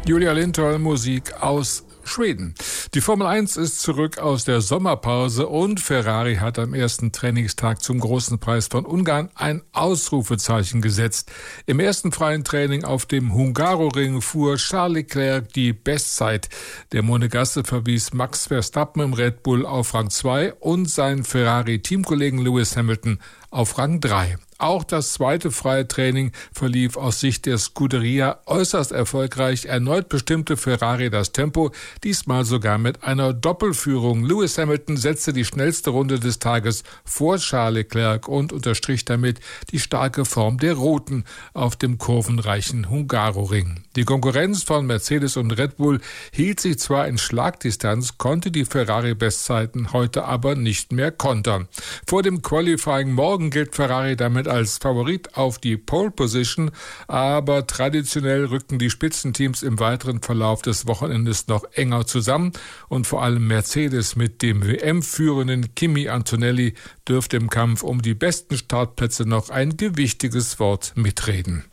Julia Lintoll, Musik aus Schweden. Die Formel 1 ist zurück aus der Sommerpause und Ferrari hat am ersten Trainingstag zum Großen Preis von Ungarn ein Ausrufezeichen gesetzt. Im ersten freien Training auf dem Hungaroring fuhr Charles Leclerc die Bestzeit. Der Monegasse verwies Max Verstappen im Red Bull auf Rang 2 und seinen Ferrari-Teamkollegen Lewis Hamilton auf Rang 3. Auch das zweite freie Training verlief aus Sicht der Scuderia äußerst erfolgreich. Erneut bestimmte Ferrari das Tempo, diesmal sogar mit einer Doppelführung. Lewis Hamilton setzte die schnellste Runde des Tages vor Charles Leclerc und unterstrich damit die starke Form der Roten auf dem kurvenreichen Hungaroring. Die Konkurrenz von Mercedes und Red Bull hielt sich zwar in Schlagdistanz, konnte die Ferrari-Bestzeiten heute aber nicht mehr kontern. Vor dem Qualifying morgen gilt Ferrari damit als Favorit auf die Pole Position, aber traditionell rückten die Spitzenteams im weiteren Verlauf des Wochenendes noch enger zusammen und vor allem Mercedes mit dem WM-führenden Kimi Antonelli dürfte im Kampf um die besten Startplätze noch ein gewichtiges Wort mitreden.